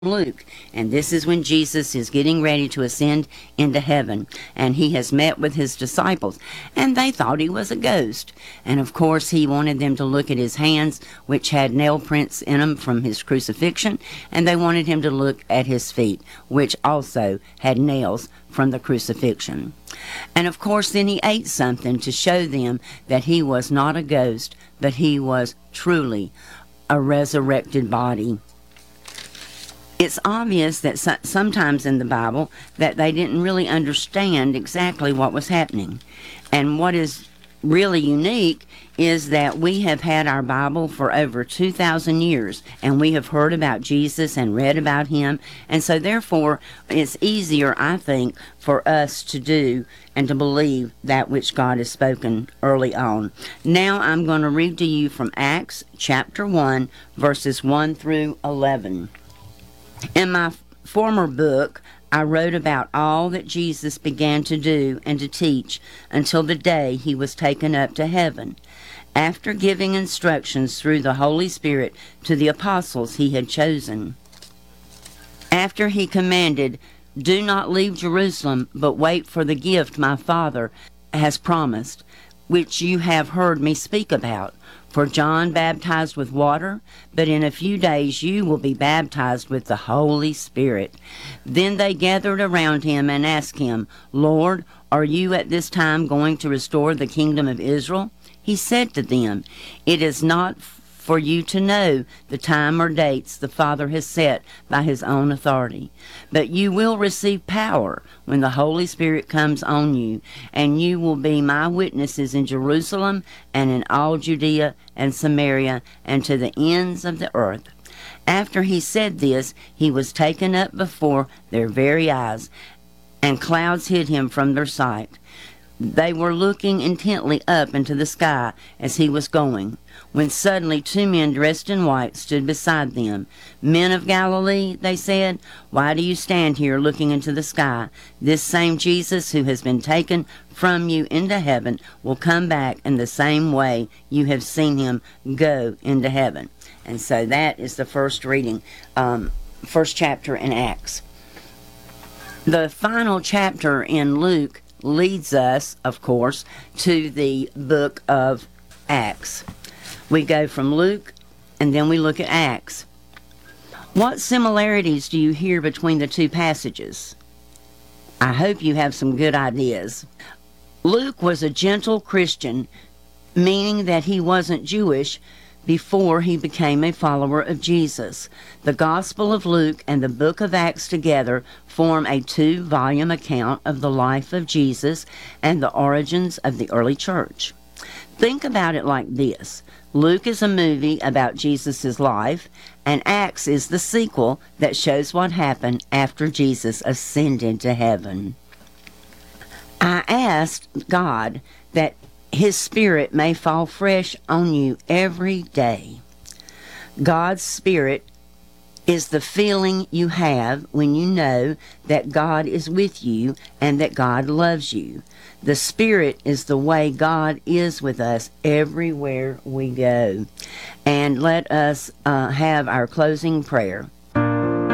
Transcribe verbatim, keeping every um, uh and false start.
Luke, and this is when Jesus is getting ready to ascend into heaven, and he has met with his disciples, and they thought he was a ghost. And of course, he wanted them to look at his hands, which had nail prints in them from his crucifixion, and they wanted him to look at his feet, which also had nails from the crucifixion. And of course, then he ate something to show them that he was not a ghost, but he was truly a resurrected body. It's obvious that so- sometimes in the Bible that they didn't really understand exactly what was happening. And what is really unique is that we have had our Bible for over two thousand years, and we have heard about Jesus and read about him, and so therefore it's easier, I think, for us to do and to believe that which God has spoken early on. Now I'm going to read to you from Acts chapter one, verses one through eleven. In my former book, I wrote about all that Jesus began to do and to teach until the day he was taken up to heaven, after giving instructions through the Holy Spirit to the apostles he had chosen. After he commanded, "Do not leave Jerusalem, but wait for the gift my Father has promised, which you have heard me speak about. For John baptized with water, but in a few days you will be baptized with the Holy Spirit." Then they gathered around him and asked him, "Lord, are you at this time going to restore the kingdom of Israel?" He said to them, "It is not for you to know the time or dates the Father has set by his own authority. But you will receive power when the Holy Spirit comes on you, and you will be my witnesses in Jerusalem and in all Judea and Samaria and to the ends of the earth." After he said this, he was taken up before their very eyes, and clouds hid him from their sight. They were looking intently up into the sky as he was going, when suddenly two men dressed in white stood beside them. "Men of Galilee," they said, "why do you stand here looking into the sky? This same Jesus who has been taken from you into heaven will come back in the same way you have seen him go into heaven." And so that is the first reading, um, first chapter in Acts. The final chapter in Luke leads us, of course, to the book of Acts. We go from Luke, and then we look at Acts. What similarities do you hear between the two passages? I hope you have some good ideas. Luke was a gentle Christian, meaning that he wasn't Jewish before he became a follower of Jesus. The Gospel of Luke and the book of Acts together form a two-volume account of the life of Jesus and the origins of the early church. Think about it like this. Luke is a movie about Jesus' life, and Acts is the sequel that shows what happened after Jesus ascended to heaven. I asked God that his Spirit may fall fresh on you every day. God's Spirit is the feeling you have when you know that God is with you and that God loves you. The Spirit is the way God is with us everywhere we go. And let us uh, have our closing prayer.